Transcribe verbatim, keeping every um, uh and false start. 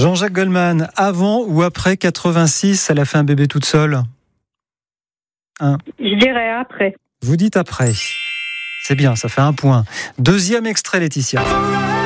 Jean-Jacques Goldman, avant ou après quatre-vingt-six, elle a fait un bébé toute seule? Hein? Je dirais après. Vous dites après. C'est bien, ça fait un point. Deuxième extrait, Laetitia.